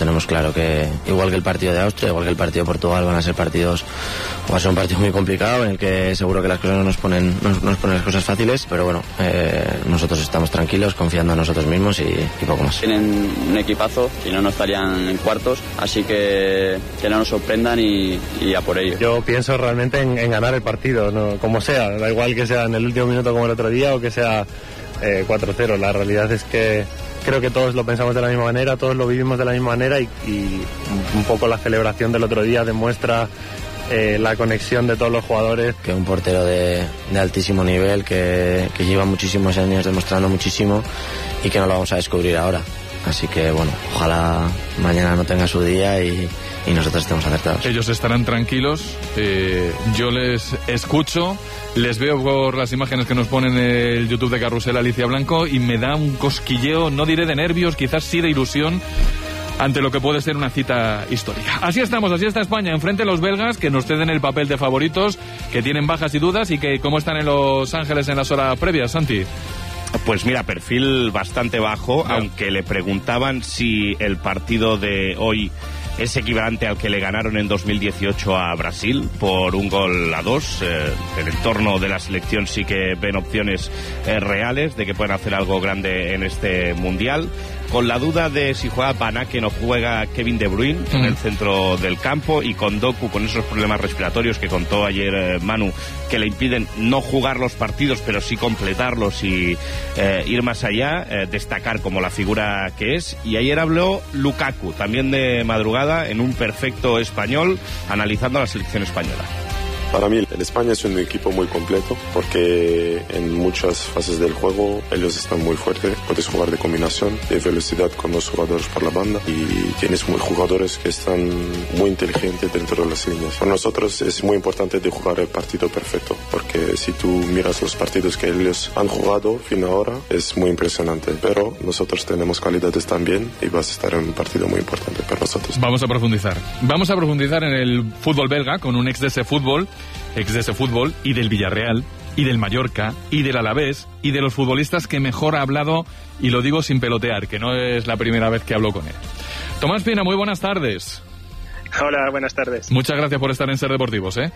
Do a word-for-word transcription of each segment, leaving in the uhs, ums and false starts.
tenemos claro que igual que el partido de Austria, igual que el partido de Portugal, van a ser partidos, va a ser un partido muy complicado en el que seguro que las cosas no nos ponen, no nos ponen las cosas fáciles, pero bueno, eh, nosotros estamos tranquilos, confiando en nosotros mismos y, y poco más. Tienen un equipazo y no nos estarían en cuartos, así que que no nos sorprendan y, y a por ello. Yo pienso realmente en, en ganar el partido, ¿no? Como sea, da igual que sea en el último minuto como el otro día o que sea eh, cuatro cero. La realidad es que creo que todos lo pensamos de la misma manera, todos lo vivimos de la misma manera y, y un poco la celebración del otro día demuestra eh, la conexión de todos los jugadores. Que un portero de, de altísimo nivel, que, que lleva muchísimos años demostrando muchísimo y que no lo vamos a descubrir ahora. Así que bueno, ojalá mañana no tenga su día y, y nosotros estemos acertados. Ellos estarán tranquilos, eh, yo les escucho, les veo por las imágenes que nos ponen en el YouTube de Carrusel Alicia Blanco y me da un cosquilleo, no diré de nervios, quizás sí de ilusión ante lo que puede ser una cita histórica. Así estamos, así está España, enfrente de los belgas que nos ceden el papel de favoritos, que tienen bajas y dudas y que cómo están en Los Ángeles en las horas previas, Santi. Pues mira, perfil bastante bajo, no. Aunque le preguntaban si el partido de hoy es equivalente al que le ganaron en dos mil dieciocho a Brasil por un gol a dos. Eh, el entorno de la selección sí que ven opciones eh, reales de que pueden hacer algo grande en este Mundial. Con la duda de si juega Van Aken o juega Kevin De Bruyne mm. en el centro del campo, y con Doku con esos problemas respiratorios que contó ayer eh, Manu, que le impiden no jugar los partidos pero sí completarlos y eh, ir más allá, eh, destacar como la figura que es. Y ayer habló Lukaku, también de madrugada, en un perfecto español, analizando a la selección española. Para mí, el España es un equipo muy completo porque en muchas fases del juego ellos están muy fuertes. Puedes jugar de combinación, de velocidad con dos jugadores por la banda y tienes muy jugadores que están muy inteligentes dentro de las líneas. Para nosotros es muy importante de jugar el partido perfecto porque si tú miras los partidos que ellos han jugado fin ahora es muy impresionante. Pero nosotros tenemos calidades también y vas a estar en un partido muy importante para nosotros. Vamos a profundizar. Vamos a profundizar en el fútbol belga con un ex de ese fútbol. ex de ese fútbol y del Villarreal y del Mallorca y del Alavés y de los futbolistas que mejor ha hablado, y lo digo sin pelotear, que no es la primera vez que hablo con él. Tomás Pina, muy buenas tardes. Hola, buenas tardes. Muchas gracias por estar en Ser Deportivos, ¿eh?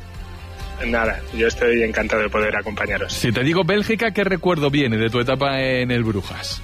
Nada, yo estoy encantado de poder acompañaros. Si te digo Bélgica, ¿qué recuerdo viene de tu etapa en el Brujas?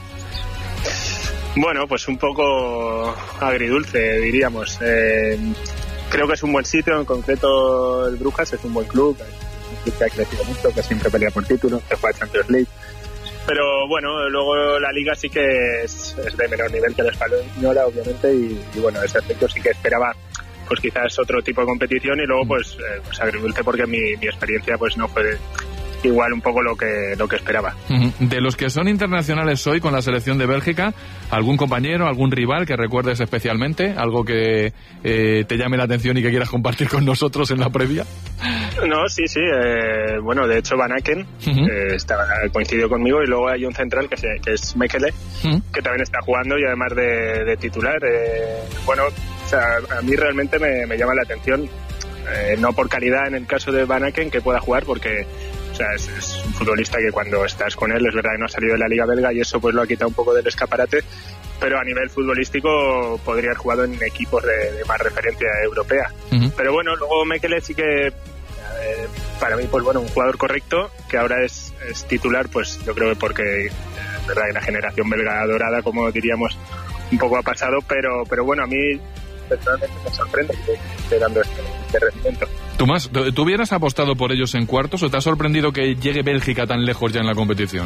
Bueno, pues un poco agridulce, diríamos. Eh... Creo que es un buen sitio, en concreto el Brujas es un buen club, es un club que ha crecido mucho, que siempre pelea por títulos, que juega Champions League. Pero bueno, luego la liga sí que es, es de menor nivel que la española, obviamente, y, y bueno, ese aspecto sí que esperaba pues quizás otro tipo de competición, y luego pues, eh, pues agridulce porque mi, mi experiencia pues no fue igual un poco lo que lo que esperaba. De los que son internacionales hoy con la selección de Bélgica, ¿algún compañero, algún rival que recuerdes especialmente? ¿Algo que eh, te llame la atención y que quieras compartir con nosotros en la previa? No, sí, sí. Eh, bueno, de hecho Van Aken uh-huh. eh, está, coincidió conmigo, y luego hay un central que, se, que es Mekele, uh-huh. que también está jugando y además de, de titular. Eh, bueno, o sea, a mí realmente me, me llama la atención, eh, no por calidad en el caso de Van Aken que pueda jugar, porque o sea, es, es un futbolista que cuando estás con él es verdad que no ha salido de la Liga Belga y eso pues lo ha quitado un poco del escaparate, pero a nivel futbolístico podría haber jugado en equipos de, de más referencia europea. Uh-huh. Pero bueno, luego Mekele sí que eh, para mí pues bueno, un jugador correcto, que ahora es, es titular, pues yo creo que porque es eh, verdad que la generación belga dorada, como diríamos, un poco ha pasado, pero pero bueno, a mí personalmente me sorprende que esté dando este, este rendimiento. Tomás, ¿tú hubieras apostado por ellos en cuartos o te ha sorprendido que llegue Bélgica tan lejos ya en la competición?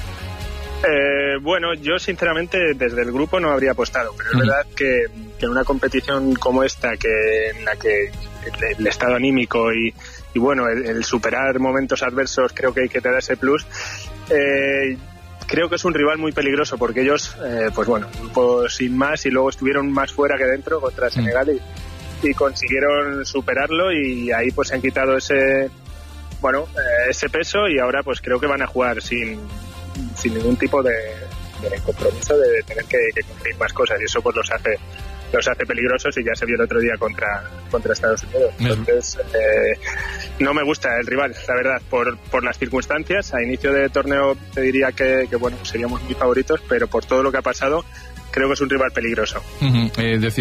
Eh, bueno, yo sinceramente desde el grupo no habría apostado, pero es uh-huh. verdad que, que en una competición como esta, que en la que el, el estado anímico y, y bueno, el, el superar momentos adversos creo que hay que te da ese plus. Eh, creo que es un rival muy peligroso porque ellos, eh, pues bueno, grupo sin más, y luego estuvieron más fuera que dentro contra Senegal y, y consiguieron superarlo, y ahí pues se han quitado ese, bueno, eh, ese peso, y ahora pues creo que van a jugar sin, sin ningún tipo de, de compromiso de tener que, que cumplir más cosas, y eso pues los hace los hace peligrosos, y ya se vio el otro día contra contra Estados Unidos. Entonces eh, no me gusta el rival, la verdad, por por las circunstancias. A inicio de torneo te diría que, que bueno, seríamos muy favoritos, pero por todo lo que ha pasado creo que es un rival peligroso. Uh-huh. eh, decía